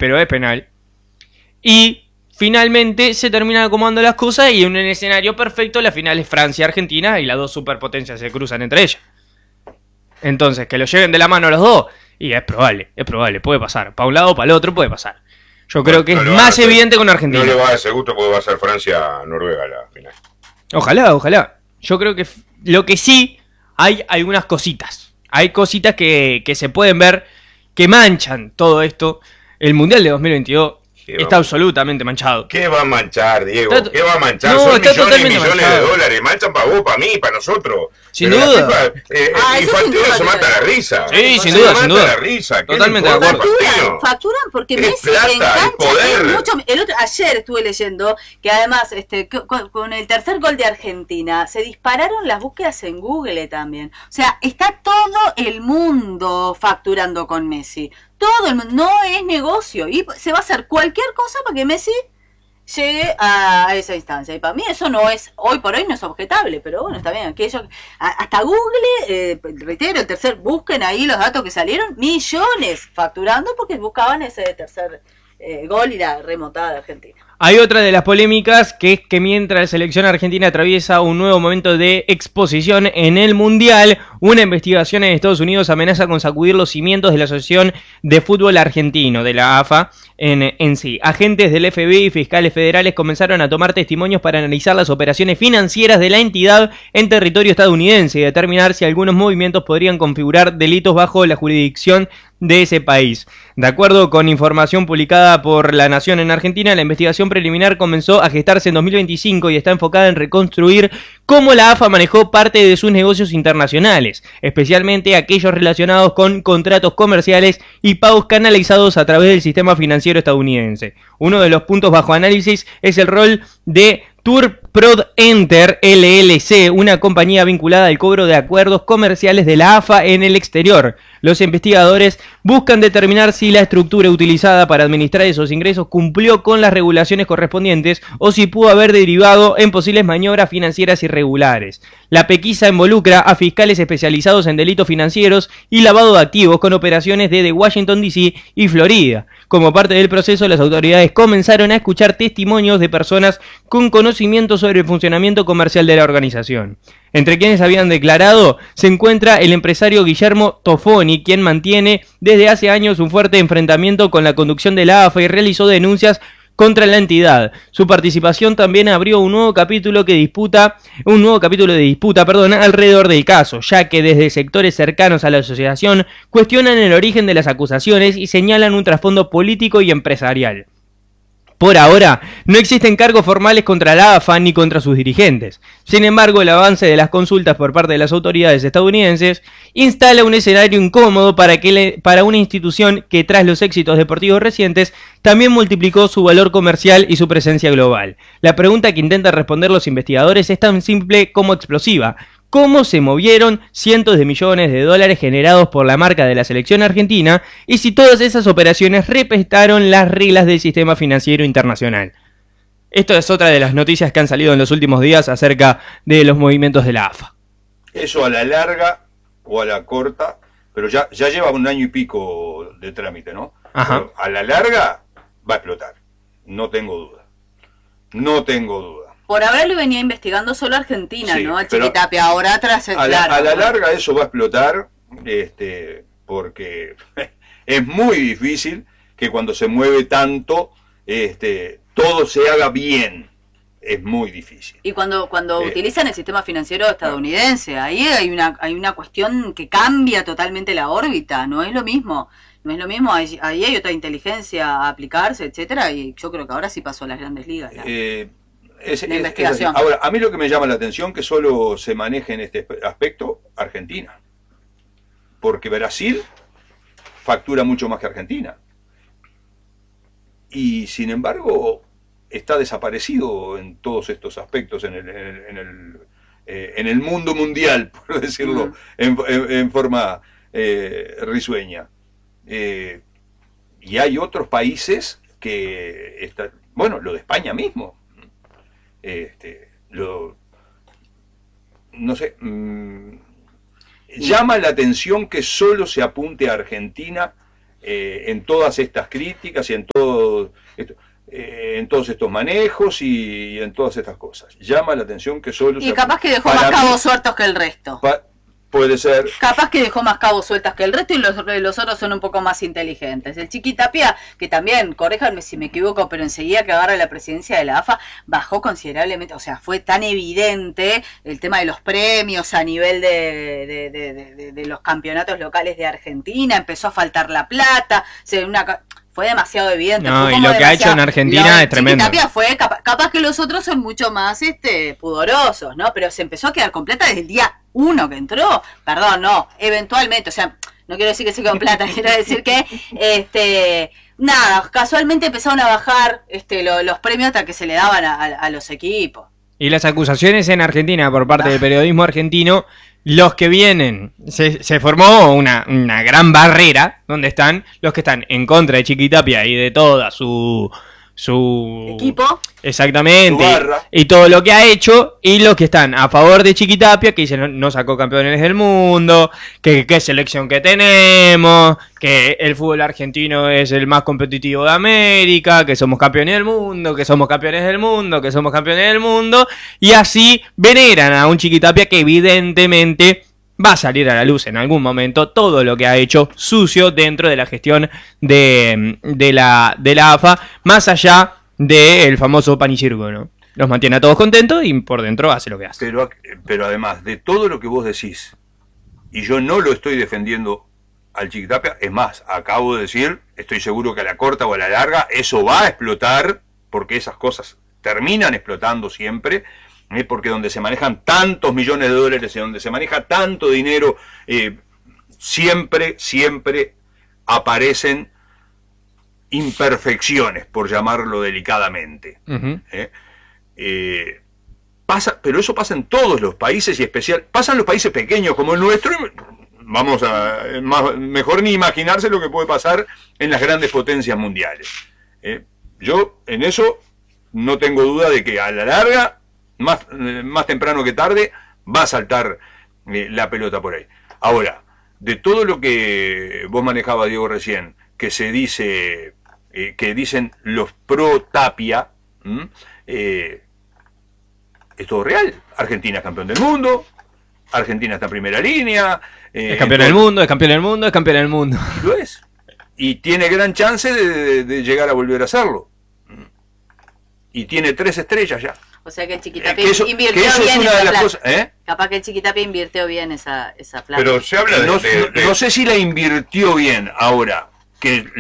pero es penal. Y finalmente se terminan acomodando las cosas y en un escenario perfecto la final es Francia-Argentina y las dos superpotencias se cruzan entre ellas. Entonces, que lo lleven de la mano los dos, y es probable, puede pasar. Para un lado o para el otro puede pasar. Yo creo que es más evidente con Argentina. No le va a ese gusto porque va a ser Francia-Noruega la final. Ojalá. Yo creo que lo que sí, hay algunas cositas. Hay cositas que se pueden ver que manchan todo esto. El Mundial de 2022 está absolutamente manchado. ¿Qué va a manchar, Diego? ¿Qué va a manchar? No, son está millones y millones manchado. de dólares. Manchan para vos, para mí, para nosotros. Sin Pero duda. La FIFA, Infantino se mata la risa. Sí, sin duda. La risa. Totalmente de acuerdo. Facturan porque Es Messi plata, engancha es poder. mucho. Ayer estuve leyendo que además con el tercer gol de Argentina se dispararon las búsquedas en Google también. O sea, está todo el mundo facturando con Messi. Todo el mundo. No es negocio. Y se va a hacer cualquier cosa para que Messi llegue a esa instancia. Y para mí eso no es, hoy por hoy no es objetable, pero bueno, está bien. Aquello, hasta Google, reitero, busquen ahí los datos que salieron, millones facturando porque buscaban ese tercer gol y la remontada de Argentina. Hay otra de las polémicas que es que mientras la selección argentina atraviesa un nuevo momento de exposición en el Mundial, una investigación en Estados Unidos amenaza con sacudir los cimientos de la Asociación de Fútbol Argentino, de la AFA en sí. Agentes del FBI y fiscales federales comenzaron a tomar testimonios para analizar las operaciones financieras de la entidad en territorio estadounidense y determinar si algunos movimientos podrían configurar delitos bajo la jurisdicción de ese país. De acuerdo con información publicada por La Nación en Argentina, la investigación preliminar comenzó a gestarse en 2025 y está enfocada en reconstruir cómo la AFA manejó parte de sus negocios internacionales, especialmente aquellos relacionados con contratos comerciales y pagos canalizados a través del sistema financiero estadounidense. Uno de los puntos bajo análisis es el rol de Turprod-Enter LLC, una compañía vinculada al cobro de acuerdos comerciales de la AFA en el exterior. Los investigadores buscan determinar si la estructura utilizada para administrar esos ingresos cumplió con las regulaciones correspondientes o si pudo haber derivado en posibles maniobras financieras irregulares. La pesquisa involucra a fiscales especializados en delitos financieros y lavado de activos con operaciones desde Washington D.C. y Florida. Como parte del proceso, las autoridades comenzaron a escuchar testimonios de personas con conocimiento sobre el funcionamiento comercial de la organización. Entre quienes habían declarado se encuentra el empresario Guillermo Tofoni, quien mantiene desde hace años un fuerte enfrentamiento con la conducción de la AFA y realizó denuncias contra la entidad. Su participación también abrió un nuevo capítulo de disputa alrededor del caso, ya que desde sectores cercanos a la asociación cuestionan el origen de las acusaciones y señalan un trasfondo político y empresarial. Por ahora, no existen cargos formales contra la AFA ni contra sus dirigentes. Sin embargo, el avance de las consultas por parte de las autoridades estadounidenses instala un escenario incómodo para una institución que, tras los éxitos deportivos recientes, también multiplicó su valor comercial y su presencia global. La pregunta que intentan responder los investigadores es tan simple como explosiva. ¿Cómo se movieron cientos de millones de dólares generados por la marca de la selección argentina y si todas esas operaciones respetaron las reglas del sistema financiero internacional? Esto es otra de las noticias que han salido en los últimos días acerca de los movimientos de la AFA. Eso a la larga o a la corta, pero ya lleva un año y pico de trámite, ¿no? Ajá. Pero a la larga va a explotar, no tengo duda. No tengo duda. Por ahora lo venía investigando solo Argentina, Sí, ¿no? El pero Chiquitapia, ahora tras el a la larga eso va a explotar, porque es muy difícil que cuando se mueve tanto, todo se haga bien. Es muy difícil. Y cuando utilizan el sistema financiero estadounidense, ahí hay una cuestión que cambia totalmente la órbita, no es lo mismo. No es lo mismo, ahí hay otra inteligencia a aplicarse, etcétera, y yo creo que ahora sí pasó a las grandes ligas. La investigación. Ahora, a mí lo que me llama la atención que solo se maneje en este aspecto Argentina. Porque Brasil factura mucho más que Argentina. Y sin embargo, está desaparecido en todos estos aspectos en el mundo mundial, por decirlo en forma risueña. Y hay otros países que bueno, lo de España mismo. No sé, llama la atención que solo se apunte a Argentina en todas estas críticas y en todos estos manejos y en todas estas cosas. Llama la atención que solo... Y capaz que dejó más cabos sueltos que el resto. Puede ser. Capaz que dejó más cabos sueltas que el resto y los otros son un poco más inteligentes. El Chiqui Tapia, que también, corréjanme si me equivoco, pero enseguida que agarra la presidencia de la AFA, bajó considerablemente, o sea, fue tan evidente el tema de los premios a nivel de los campeonatos locales de Argentina, empezó a faltar la plata, fue demasiado evidente. No, y lo que ha hecho en Argentina es tremendo. Chiqui Tapia fue, capaz que los otros son mucho más pudorosos, ¿no? Pero se empezó a quedar completa desde el día 1 que entró, perdón, no, eventualmente, o sea, no quiero decir que se quedó en plata, quiero decir que, nada, casualmente empezaron a bajar los premios hasta que se le daban a los equipos. Y las acusaciones en Argentina por parte del periodismo argentino, los que vienen, se formó una gran barrera, donde están los que están en contra de Chiqui Tapia y de toda su equipo, exactamente, su barra, y todo lo que ha hecho, y los que están a favor de Chiqui Tapia, que dicen no sacó campeones del mundo, que qué selección que tenemos, que el fútbol argentino es el más competitivo de América, que somos campeones del mundo, que somos campeones del mundo, que somos campeones del mundo, y así veneran a un Chiqui Tapia que evidentemente va a salir a la luz en algún momento todo lo que ha hecho sucio dentro de la gestión de la AFA, más allá del famoso pan y circo, ¿no? Los mantiene a todos contentos y por dentro hace lo que hace. Pero además de todo lo que vos decís, y yo no lo estoy defendiendo al Chiqui Tapia, es más, acabo de decir, estoy seguro que a la corta o a la larga eso va a explotar, porque esas cosas terminan explotando siempre, porque donde se manejan tantos millones de dólares y donde se maneja tanto dinero, siempre aparecen imperfecciones, por llamarlo delicadamente. Pero eso pasa en todos los países y pasa en los países pequeños como el nuestro. Mejor ni imaginarse lo que puede pasar en las grandes potencias mundiales. Yo en eso no tengo duda de que a la larga, más temprano que tarde, va a saltar la pelota por ahí. Ahora, de todo lo que vos manejabas, Diego, recién, que se dice, que dicen los pro Tapia, es todo real. Argentina es campeón del mundo, Argentina está en primera línea. Es campeón del mundo, es campeón del mundo, es campeón del mundo. Y lo es. Y tiene gran chance de llegar a volver a hacerlo. Y tiene 3 estrellas ya. O sea que el Chiqui Tapia invirtió bien esa plata. Capaz que el Chiqui Tapia invirtió bien esa plata. Pero se habla no sé si la invirtió bien ahora. Que